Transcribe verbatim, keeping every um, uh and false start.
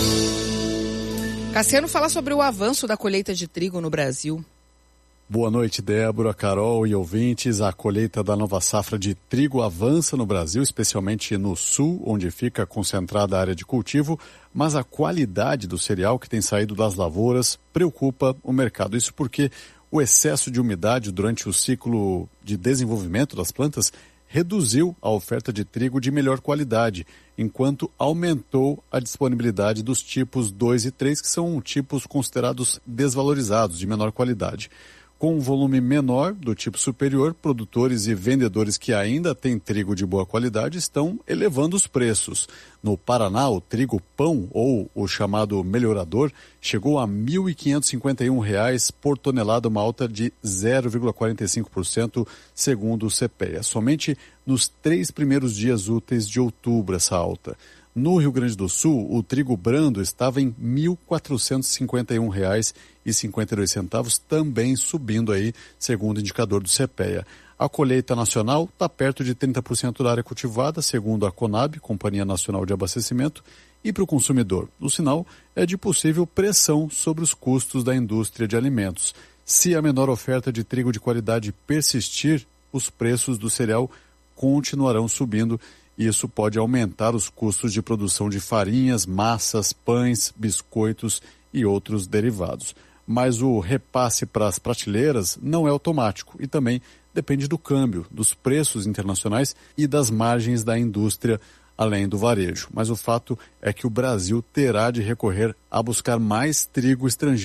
Cassiano fala sobre o avanço da colheita de trigo no Brasil. Boa noite, Débora, Carol e ouvintes. A colheita da nova safra de trigo avança no Brasil, especialmente no sul, onde fica concentrada a área de cultivo, mas a qualidade do cereal que tem saído das lavouras preocupa o mercado. Isso porque o excesso de umidade durante o ciclo de desenvolvimento das plantas reduziu a oferta de trigo de melhor qualidade, enquanto aumentou a disponibilidade dos tipos dois e três, que são tipos considerados desvalorizados, de menor qualidade. Com um volume menor do tipo superior, produtores e vendedores que ainda têm trigo de boa qualidade estão elevando os preços. No Paraná, o trigo pão, ou o chamado melhorador, chegou a mil quinhentos e cinquenta e um reais por tonelada, uma alta de zero vírgula quarenta e cinco por cento, segundo o CEPEA. Somente nos três primeiros dias úteis de outubro essa alta. No Rio Grande do Sul, o trigo brando estava em mil quatrocentos e cinquenta e um reais e cinquenta e dois centavos, também subindo aí, segundo o indicador do CEPEA. A colheita nacional está perto de trinta por cento da área cultivada, segundo a Conab, Companhia Nacional de Abastecimento, e para o consumidor. O sinal é de possível pressão sobre os custos da indústria de alimentos. Se a menor oferta de trigo de qualidade persistir, os preços do cereal continuarão subindo. Isso pode aumentar os custos de produção de farinhas, massas, pães, biscoitos e outros derivados. Mas o repasse para as prateleiras não é automático e também depende do câmbio, dos preços internacionais e das margens da indústria, além do varejo. Mas o fato é que o Brasil terá de recorrer a buscar mais trigo estrangeiro